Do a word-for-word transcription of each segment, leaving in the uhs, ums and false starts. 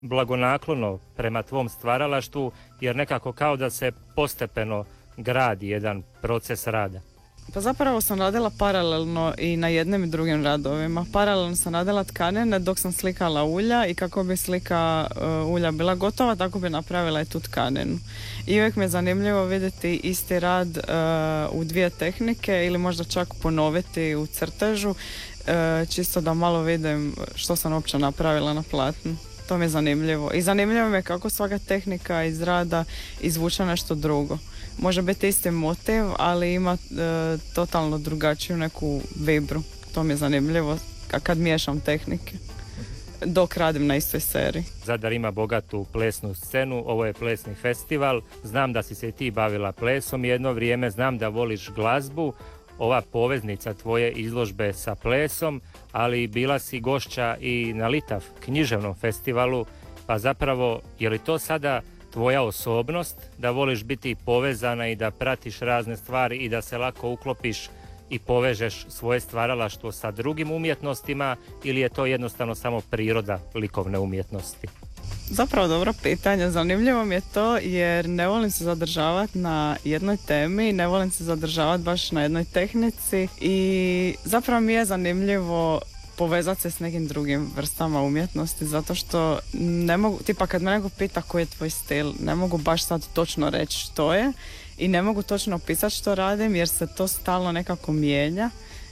blagonaklono prema tvom stvaralaštvu, jer nekako kao da se postepeno gradi jedan proces rada. Pa zapravo sam radila paralelno i na jednim i drugim radovima. Paralelno sam radila tkanine dok sam slikala ulja i kako bi slika uh, ulja bila gotova, tako bi napravila i tu tkaninu. I uvijek mi je zanimljivo vidjeti isti rad uh, u dvije tehnike ili možda čak ponoviti u crtežu, uh, čisto da malo vidim što sam uopće napravila na platnu. To mi je zanimljivo. I zanimljivo mi je kako svaka tehnika iz rada izvuče nešto drugo. Može biti isti motiv, ali ima e, totalno drugačiju neku vibru. To mi je zanimljivo kad miješam tehnike dok radim na istoj seriji. Zadar ima bogatu plesnu scenu, ovo je plesni festival. Znam da si se i ti bavila plesom jedno vrijeme, znam da voliš glazbu. Ova poveznica tvoje izložbe sa plesom, ali bila si gošća i na Litav književnom festivalu, pa zapravo je li to sada tvoja osobnost, da voliš biti povezana i da pratiš razne stvari i da se lako uklopiš i povežeš svoje stvaralaštvo sa drugim umjetnostima, ili je to jednostavno samo priroda likovne umjetnosti? Zapravo dobro pitanje. Zanimljivo mi je to jer ne volim se zadržavati na jednoj temi, ne volim se zadržavati baš na jednoj tehnici i zapravo mi je zanimljivo povezati se s nekim drugim vrstama umjetnosti, zato što ne mogu, tipa kad me neko pita koji je tvoj stil, ne mogu baš sad točno reći što je i ne mogu točno opisati što radim jer se to stalno nekako mijenja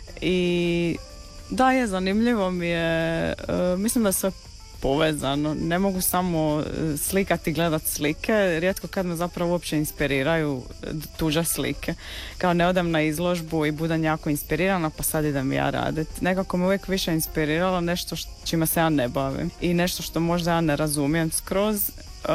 i da, je zanimljivo mi je, uh, mislim da se povezano. Ne mogu samo slikati i gledati slike. Rijetko kad me zapravo uopće inspiriraju tuđe slike. Kao ne odem na izložbu i budem jako inspirirana pa sad idem ja raditi. Nekako me uvijek više inspiriralo nešto š- čime se ja ne bavim. I nešto što možda ja ne razumijem skroz. Uh,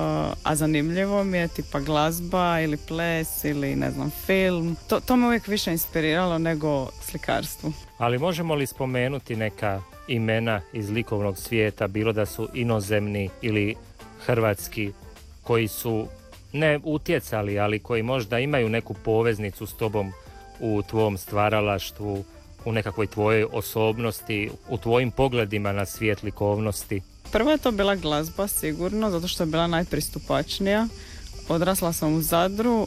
a zanimljivo mi je tipa glazba ili ples ili ne znam film. To, to me uvijek više inspiriralo nego slikarstvo. Ali možemo li spomenuti neka imena iz likovnog svijeta, bilo da su inozemni ili hrvatski, koji su ne utjecali, ali koji možda imaju neku poveznicu s tobom u tvom stvaralaštvu, u nekakvoj tvojoj osobnosti, u tvojim pogledima na svijet likovnosti? Prvo je to bila glazba sigurno, zato što je bila najpristupačnija. Odrasla sam u Zadru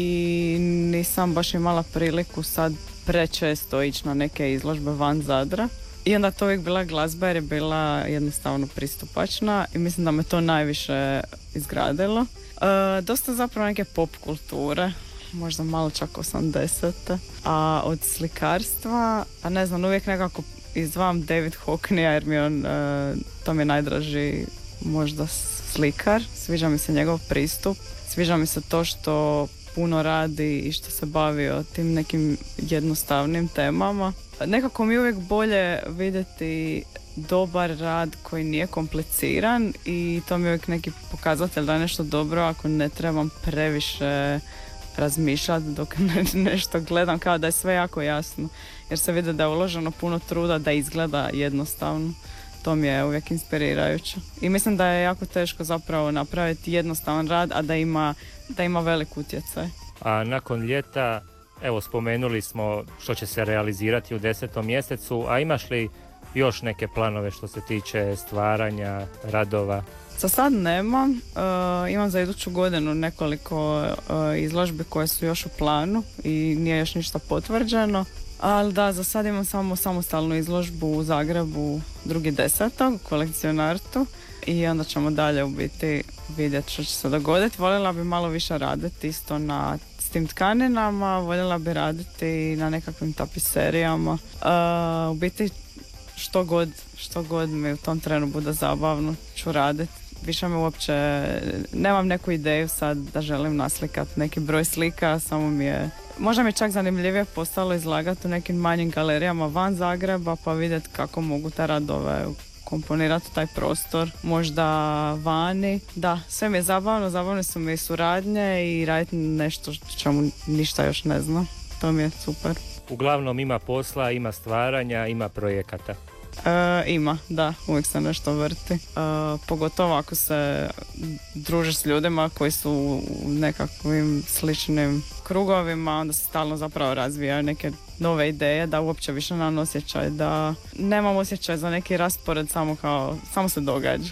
i nisam baš imala priliku sad prečesto ići na neke izložbe van Zadra. I onda to uvijek bila glazba jer je bila jednostavno pristupačna i mislim da me to najviše izgradilo. E, dosta zapravo neke pop kulture, možda malo čak osamdesete. A od slikarstva, pa ne znam, uvijek nekako izdvajam David Hockneya jer mi on, e, to mi je najdraži možda slikar. Sviđa mi se njegov pristup, sviđa mi se to što puno radi i što se bavi o tim nekim jednostavnim temama. Nekako mi je uvijek bolje vidjeti dobar rad koji nije kompliciran i to mi je uvijek neki pokazatelj da je nešto dobro ako ne trebam previše razmišljati dok ne, nešto gledam, kao da je sve jako jasno jer se vidi da je uloženo puno truda da izgleda jednostavno. To mi je uvijek inspirirajuće. I mislim da je jako teško zapravo napraviti jednostavan rad, a da ima, da ima velik utjecaj. A nakon ljeta, evo spomenuli smo što će se realizirati u desetom mjesecu, a imaš li još neke planove što se tiče stvaranja, radova? Za sad nemam. Uh, imam za iduću godinu nekoliko uh, izložbi koje su još u planu i nije još ništa potvrđeno. Ali da, za sad imam samo samostalnu izložbu u Zagrebu drugi desetog u kolekcionartu i onda ćemo dalje u biti vidjeti što će se dogoditi. Voljela bi malo više raditi isto na s tim tkaninama, voljela bi raditi na nekakvim tapiserijama. Uh, u biti što god, što god mi u tom trenu bude zabavno ću raditi. Više me uopće, nemam neku ideju sad da želim naslikati neki broj slika, samo mi je, možda mi je čak zanimljivije postalo izlagati u nekim manjim galerijama van Zagreba pa vidjeti kako mogu te radove komponirati u taj prostor, možda vani. Da, sve mi je zabavno, zabavne su mi i suradnje i raditi nešto čemu ništa još ne znam. To mi je super. Uglavnom ima posla, ima stvaranja, ima projekata. E, ima, da, uvijek se nešto vrti. E, pogotovo ako se družiš s ljudima koji su u nekakvim sličnim krugovima, onda se stalno zapravo razvijaju neke nove ideje, da uopće više nemam osjećaj, da nemam osjećaj za neki raspored, samo kao, samo se događa. To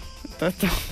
to je to.